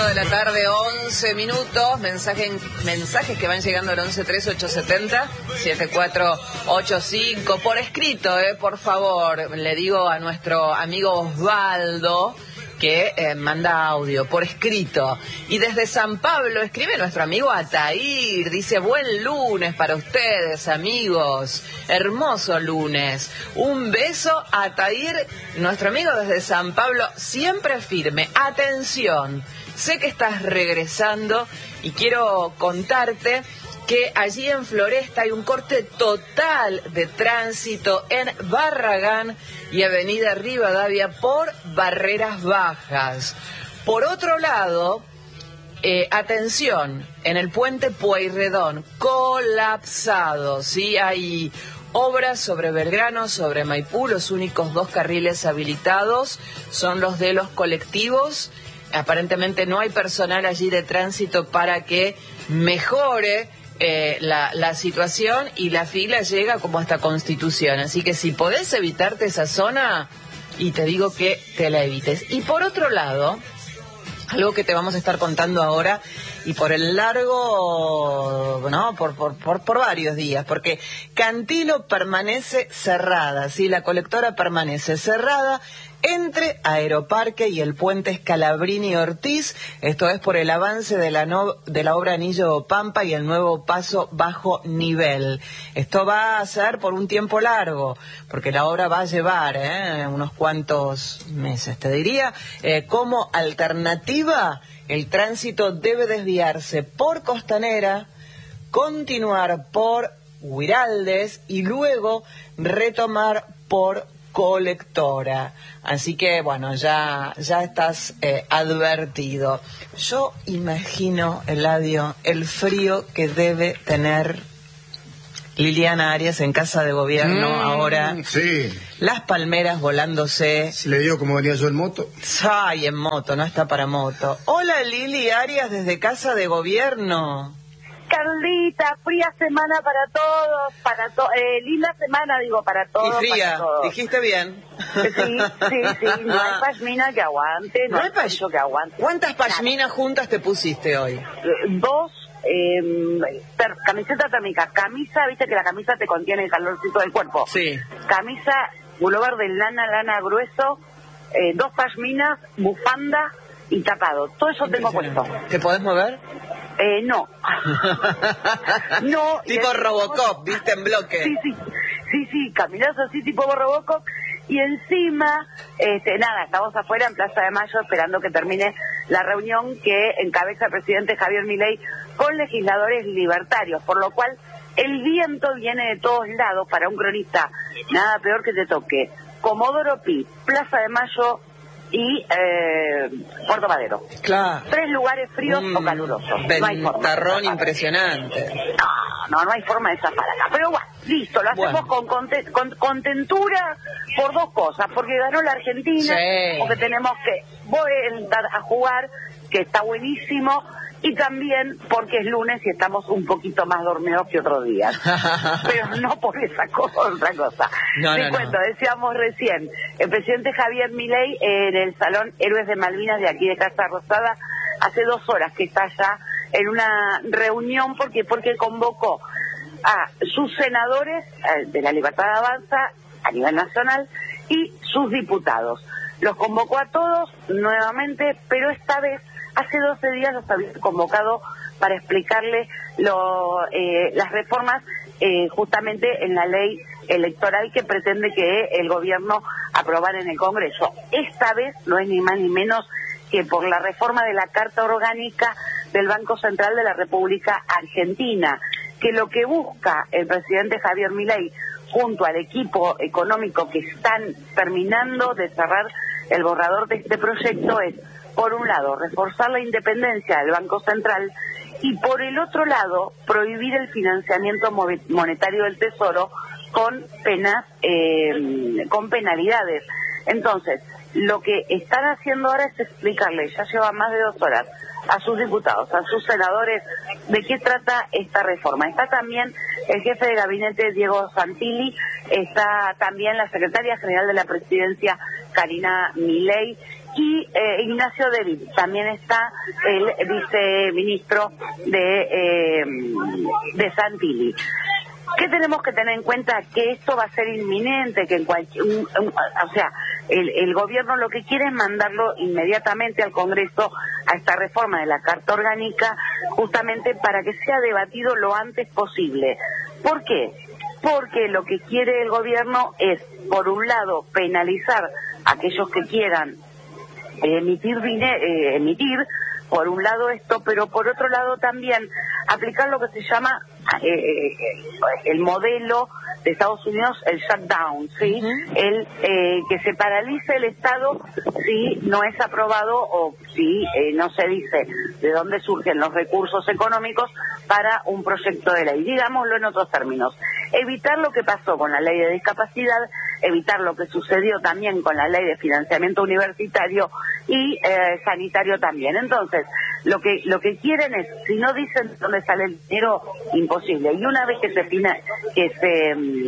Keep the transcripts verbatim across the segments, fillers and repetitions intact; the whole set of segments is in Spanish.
Cuatro de la tarde, once minutos. Mensaje, mensajes que van llegando al once tres ocho siete cero siete cuatro ocho cinco. Por escrito, eh, por favor. Le digo a nuestro amigo Osvaldo que eh, manda audio por escrito. Y desde San Pablo escribe nuestro amigo Atair, dice: buen lunes para ustedes, amigos, hermoso lunes, un beso a Atair, nuestro amigo desde San Pablo, siempre firme. Atención, sé que estás regresando y quiero contarte que allí en Floresta hay un corte total de tránsito en Barragán y Avenida Rivadavia por barreras bajas. Por otro lado, eh, atención, en el puente Pueyrredón, colapsado, ¿sí? Hay obras sobre Belgrano, sobre Maipú, los únicos dos carriles habilitados son los de los colectivos. Aparentemente no hay personal allí de tránsito para que mejore Eh, la, la situación, y la fila llega como hasta Constitución. Así que si podés evitarte esa zona, y te digo que te la evites. Y por otro lado, algo que te vamos a estar contando ahora, y por el largo, no, por, por, por, por varios días, porque Cantilo permanece cerrada, ¿sí? La colectora permanece cerrada entre Aeroparque y el puente Scalabrini Ortiz, esto es por el avance de la, no, de la obra Anillo Pampa y el nuevo paso bajo nivel. Esto va a ser por un tiempo largo, porque la obra va a llevar ¿eh? unos cuantos meses, te diría. Eh, como alternativa, el tránsito debe desviarse por Costanera, continuar por Huiraldes y luego retomar por Colectora. Así que bueno, ya ya estás eh, advertido. Yo imagino, Eladio, el frío que debe tener Liliana Arias en Casa de Gobierno mm, ahora. Sí. Las palmeras volándose. ¿Se le dio como venía yo en moto? Ay, en moto, no está para moto. Hola, Lili Arias desde Casa de Gobierno. Carlita, fría semana para todos, para to eh, linda semana, digo, para todos. Y fría, para todos. Dijiste bien. Sí, sí, sí, no hay pashmina que aguante, no, no hay pacho que aguante. ¿Cuántas pashminas juntas te pusiste hoy? Eh, dos, eh, ter camiseta térmica, camisa, viste que la camisa te contiene el calorcito del cuerpo. Sí. Camisa, pullover de lana, lana grueso, eh, dos pashminas, bufanda y tapado. Todo eso tengo puesto. ¿Te podés mover? Eh, no. No. Tipo Robocop, viste, en bloque. Sí, sí, sí, sí, caminás así tipo Robocop, y encima, este, nada, estamos afuera en Plaza de Mayo esperando que termine la reunión que encabeza el presidente Javier Milei con legisladores libertarios, por lo cual el viento viene de todos lados para un cronista. Nada peor que te toque Comodoro Pi, Plaza de Mayo y eh, Puerto Madero. Claro. Tres lugares fríos mm, o calurosos. Ventarrón no impresionante. No, no, no hay forma de zafar acá. Pero bueno, listo, lo hacemos bueno. con, content, con contentura por dos cosas. Porque ganó la Argentina, sí. Porque tenemos que volver a jugar, que está buenísimo. Y también porque es lunes y estamos un poquito más dormidos que otros días. Pero no por esa cosa, otra cosa. No, Te no, cuento, no. decíamos recién, el presidente Javier Milei en el Salón Héroes de Malvinas de aquí de Casa Rosada, hace dos horas que está ya en una reunión porque porque convocó a sus senadores eh, de la Libertad Avanza a nivel nacional y sus diputados. Los convocó a todos nuevamente, pero esta vez hace doce días los había convocado para explicarle lo, eh, las reformas eh, justamente en la ley electoral que pretende que el gobierno aprobara en el Congreso. Esta vez no es ni más ni menos que por la reforma de la Carta Orgánica del Banco Central de la República Argentina, que lo que busca el presidente Javier Milei junto al equipo económico que están terminando de cerrar el borrador de este proyecto es, por un lado, reforzar la independencia del Banco Central y, por el otro lado, prohibir el financiamiento monetario del Tesoro con penas, eh, con penalidades. Entonces, lo que están haciendo ahora es explicarle, ya lleva más de dos horas, a sus diputados, a sus senadores, de qué trata esta reforma. Está también el jefe de gabinete, Diego Santilli, está también la secretaria general de la presidencia, Karina Milei, y eh, Ignacio David, también está el viceministro de, eh, de Santilli. ¿Qué tenemos que tener en cuenta? Que esto va a ser inminente, que en cualquier, un, un, o sea, el, el gobierno lo que quiere es mandarlo inmediatamente al Congreso a esta reforma de la Carta Orgánica, justamente para que sea debatido lo antes posible. ¿Por qué? Porque lo que quiere el gobierno es, por un lado, penalizar a aquellos que quieran emitir, eh, emitir, por un lado esto, pero por otro lado también aplicar lo que se llama eh, el modelo de Estados Unidos, el shutdown, ¿sí? Uh-huh. El eh, que se paralice el Estado si no es aprobado o si eh, no se dice de dónde surgen los recursos económicos para un proyecto de ley. Digámoslo en otros términos, evitar lo que pasó con la ley de discapacidad, evitar lo que sucedió también con la ley de financiamiento universitario y eh, sanitario también. Entonces, lo que lo que quieren es, si no dicen dónde sale el dinero, imposible. Y una vez que se fina, que se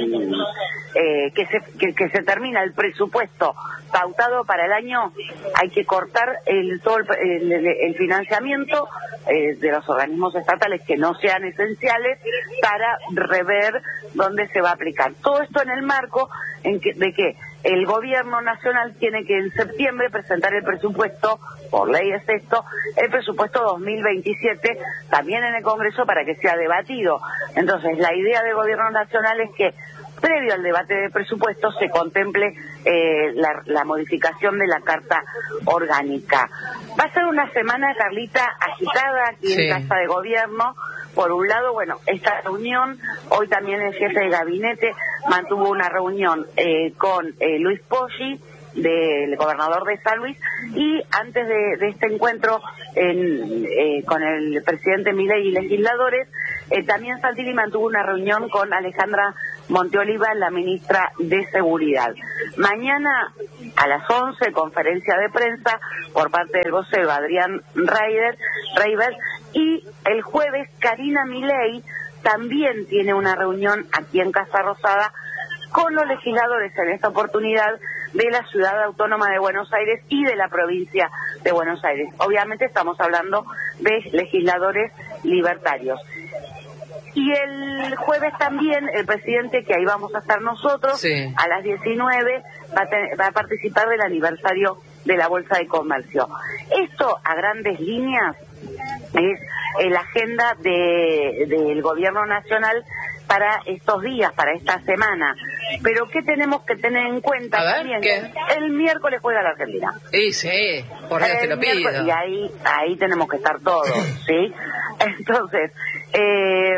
eh, que se que, que se termina el presupuesto pautado para el año, hay que cortar el todo el, el, el financiamiento eh, de los organismos estatales que no sean esenciales para rever dónde se va a aplicar. Todo esto en el marco en que, de que el gobierno nacional tiene que en septiembre presentar el presupuesto, por ley es esto, el presupuesto dos mil veintisiete, también en el Congreso para que sea debatido. Entonces, la idea del gobierno nacional es que, previo al debate de presupuesto, se contemple eh, la, la modificación de la Carta Orgánica. Va a ser una semana, Carlita, agitada aquí sí. en Casa de Gobierno. Por un lado, bueno, esta reunión, hoy también el jefe de gabinete mantuvo una reunión eh, con eh, Luis Poggi, del gobernador de San Luis, y antes de, de este encuentro en, eh, con el presidente Milei y legisladores, eh, también Santilli mantuvo una reunión con Alejandra Monteoliva, la ministra de Seguridad. Mañana a las once, conferencia de prensa por parte del vocero Adrián Reiber, Reiber y el jueves Karina Milei también tiene una reunión aquí en Casa Rosada con los legisladores en esta oportunidad de la Ciudad Autónoma de Buenos Aires y de la provincia de Buenos Aires. Obviamente estamos hablando de legisladores libertarios. Y el jueves también el presidente, que ahí vamos a estar nosotros, sí. a las diecinueve, va a, ten, va a participar del aniversario de la Bolsa de Comercio. Esto, a grandes líneas, es eh, la agenda de, del gobierno nacional para estos días, para esta semana. Pero ¿qué tenemos que tener en cuenta? A ver, también? ¿qué? El miércoles juega la Argentina. Sí, sí, por Dios te lo pido. Y ahí, ahí tenemos que estar todos, ¿sí? Entonces, eh,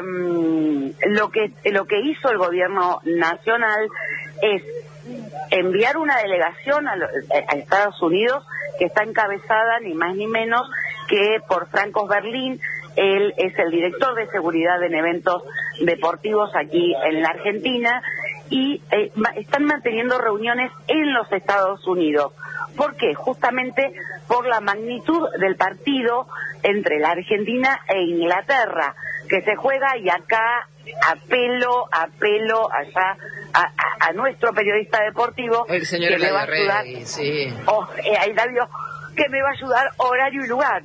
lo que lo que hizo el gobierno nacional es enviar una delegación a, a Estados Unidos que está encabezada ni más ni menos que por Franco Berlín. Él es el director de seguridad en eventos deportivos aquí en la Argentina y eh, están manteniendo reuniones en los Estados Unidos. ¿Por qué? Justamente por la magnitud del partido entre la Argentina e Inglaterra, que se juega, y acá apelo, apelo allá a, a, a nuestro periodista deportivo, el señor que me va a ayudar, Rey, sí. oh, eh, ahí David, que me va a ayudar horario y lugar.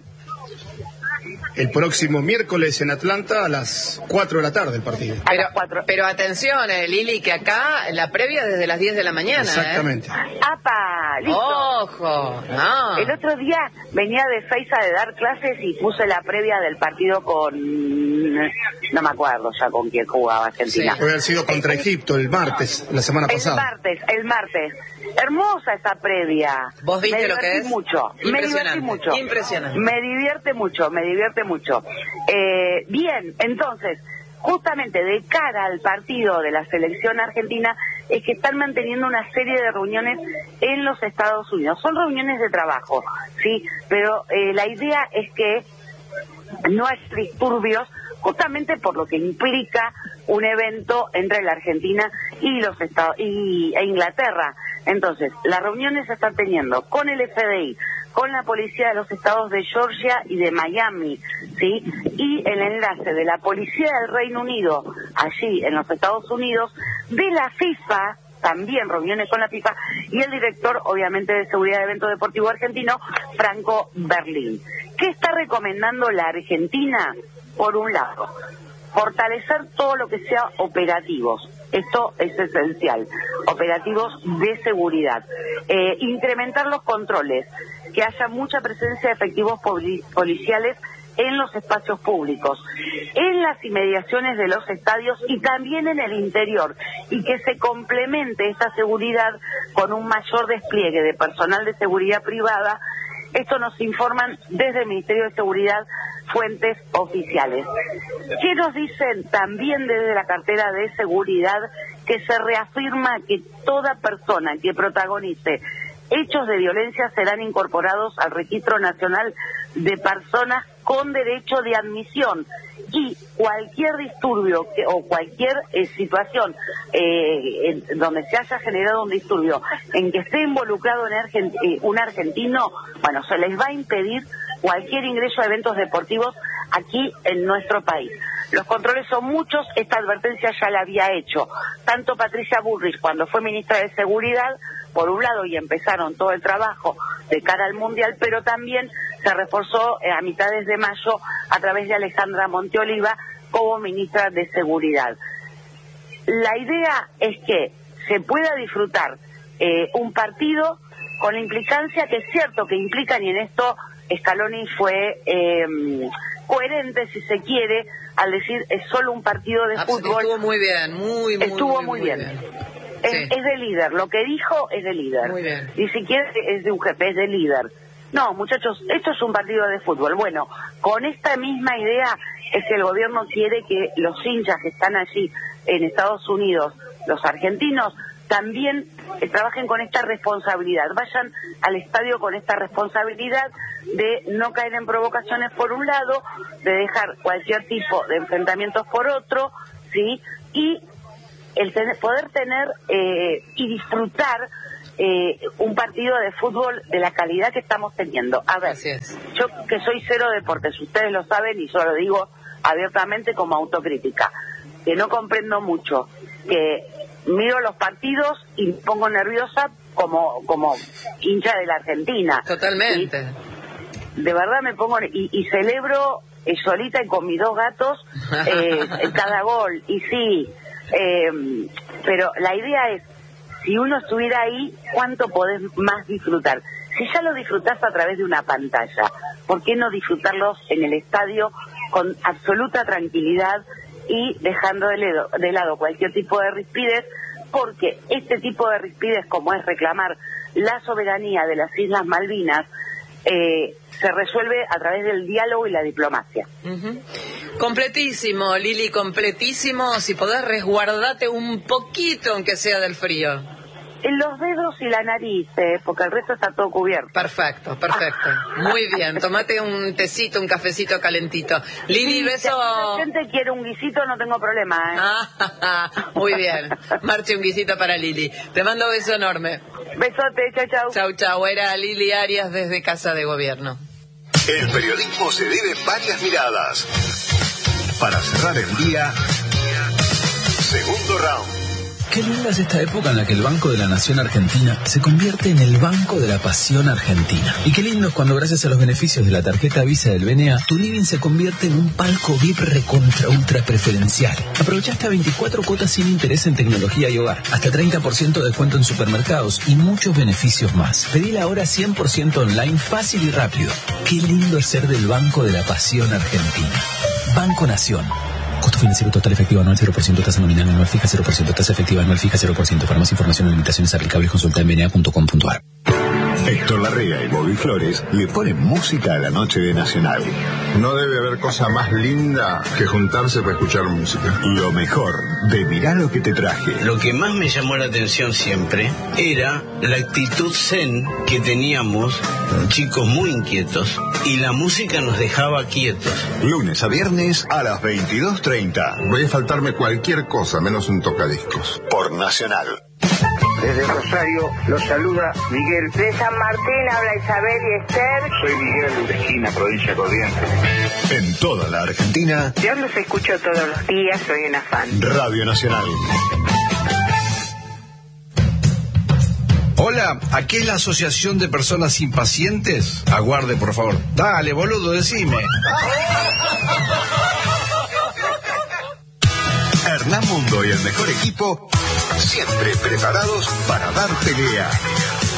El próximo miércoles en Atlanta a las cuatro de la tarde el partido. Pero, pero atención, eh, Lili, que acá la previa desde las diez de la mañana. Exactamente. ¿eh? ¡Apa! ¡Listo! ¡Ojo! No. El otro día venía de Feiza de dar clases y puse la previa del partido con... no me acuerdo ya con quién jugaba Argentina. Sí. Puede haber sido contra Egipto el martes, la semana pasada. El martes, el martes. Hermosa esa previa. ¿Vos viste me lo que es? Mucho. Me divertí mucho. Impresionante. Me divierte mucho, me divierte mucho. Eh, bien, entonces, justamente de cara al partido de la selección argentina, es que están manteniendo una serie de reuniones en los Estados Unidos. Son reuniones de trabajo, sí, pero eh, la idea es que no hay disturbios, justamente por lo que implica un evento entre la Argentina y los Estados y e Inglaterra. Entonces, las reuniones se están teniendo con el F D I, con la policía de los estados de Georgia y de Miami, ¿sí? Y el enlace de la policía del Reino Unido, allí en los Estados Unidos, de la FIFA, también reuniones con la FIFA, y el director, obviamente, de Seguridad de Eventos Deportivos Argentino, Franco Berlín. ¿Qué está recomendando la Argentina? Por un lado, fortalecer todo lo que sea operativos. Esto es esencial. Operativos de seguridad. Eh, incrementar los controles. Que haya mucha presencia de efectivos policiales en los espacios públicos, en las inmediaciones de los estadios y también en el interior, y que se complemente esta seguridad con un mayor despliegue de personal de seguridad privada. Esto nos informan desde el Ministerio de Seguridad fuentes oficiales. ¿Qué nos dicen también desde la cartera de seguridad? Que se reafirma que toda persona que protagonice hechos de violencia serán incorporados al Registro Nacional de Personas con Derecho de Admisión, y cualquier disturbio que, o cualquier eh, situación eh, en donde se haya generado un disturbio en que esté involucrado en argent eh, un argentino, bueno, se les va a impedir cualquier ingreso a eventos deportivos aquí en nuestro país. Los controles son muchos, esta advertencia ya la había hecho tanto Patricia Bullrich cuando fue ministra de Seguridad, por un lado, y empezaron todo el trabajo de cara al Mundial, pero también se reforzó eh, a mitades de mayo a través de Alejandra Monteoliva como ministra de Seguridad. La idea es que se pueda disfrutar eh, un partido con la implicancia que es cierto que implican, y en esto Scaloni fue eh, coherente, si se quiere, al decir es solo un partido de fútbol. Estuvo muy bien, muy, muy, Estuvo muy, muy bien. muy bien. Es, Sí. es de líder, lo que dijo es de líder. Muy bien. Ni siquiera es de un jefe, es de líder. No, muchachos, esto es un partido de fútbol. Bueno, con esta misma idea es que el gobierno quiere que los hinchas que están allí en Estados Unidos, los argentinos, también eh, trabajen con esta responsabilidad, vayan al estadio con esta responsabilidad de no caer en provocaciones por un lado, de dejar cualquier tipo de enfrentamientos por otro, ¿sí? Y el tener, poder tener eh, y disfrutar eh, un partido de fútbol de la calidad que estamos teniendo. A ver, yo que soy cero deportes, ustedes lo saben y yo lo digo abiertamente como autocrítica, que no comprendo mucho, que miro los partidos y me pongo nerviosa como como hincha de la Argentina. Totalmente. Y de verdad me pongo y, y celebro eh, solita y con mis dos gatos eh, cada gol, y sí. Eh, pero la idea es, si uno estuviera ahí, ¿cuánto podés más disfrutar? Si ya lo disfrutás a través de una pantalla, ¿por qué no disfrutarlos en el estadio con absoluta tranquilidad y dejando de lado, de lado cualquier tipo de rispidez? Porque este tipo de rispidez, como es reclamar la soberanía de las Islas Malvinas, eh, se resuelve a través del diálogo y la diplomacia. Uh-huh. Completísimo, Lili, completísimo. Si podés, resguardate un poquito, aunque sea del frío. En los dedos y la nariz, eh, porque el resto está todo cubierto. Perfecto, perfecto. Muy bien, tomate un tecito, un cafecito calentito. Lili, Sí, beso. Si la gente quiere un guisito, no tengo problema, ¿eh? Ah, muy bien. Marche un guisito para Lili. Te mando un beso enorme. Besote, chau, chau. Chau, chau. Era Lili Arias desde Casa de Gobierno. El periodismo se vive en varias miradas. Para cerrar el día, segundo round. Qué linda es esta época en la que el Banco de la Nación Argentina se convierte en el Banco de la Pasión Argentina. Y qué lindo es cuando, gracias a los beneficios de la tarjeta Visa del B N A, tu living se convierte en un palco V I P recontra ultra preferencial. Aprovecha hasta veinticuatro cuotas sin interés en tecnología y hogar, hasta treinta por ciento de descuento en supermercados y muchos beneficios más. Pedila ahora cien por ciento online, fácil y rápido. Qué lindo es ser del Banco de la Pasión Argentina. Banco Nación. Costo financiero total efectivo anual cero por ciento, tasa nominal anual fija cero por ciento, tasa efectiva anual fija cero por ciento. Para más información o limitaciones aplicables, consulta en b n a punto com punto a r. Héctor Larrea y Bobby Flores le ponen música a la noche de Nacional. No debe haber cosa más linda que juntarse para escuchar música. Lo mejor de Mirá lo que te traje. Lo que más me llamó la atención siempre era la actitud zen que teníamos, chicos muy inquietos, y la música nos dejaba quietos. Lunes a viernes a las veintidós treinta. Voy a faltarme cualquier cosa menos un tocadiscos. Por Nacional. Desde Rosario los saluda Miguel. De San Martín habla Isabel y Esther. Soy Miguel de Esquina, provincia de Corrientes. En toda la Argentina. Yo los escucho todos los días, soy una fan. Radio Nacional. Hola, ¿aquí es la Asociación de Personas Impacientes? Aguarde, por favor. Dale, boludo, decime. Hernán Mundo y el mejor equipo, siempre preparados para dar pelea.